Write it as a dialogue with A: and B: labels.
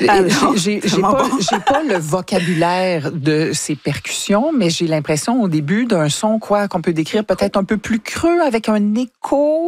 A: J'ai pas le vocabulaire de ces percussions, mais j'ai l'impression au début d'un son qu'on peut décrire peut-être un peu plus creux avec un écho.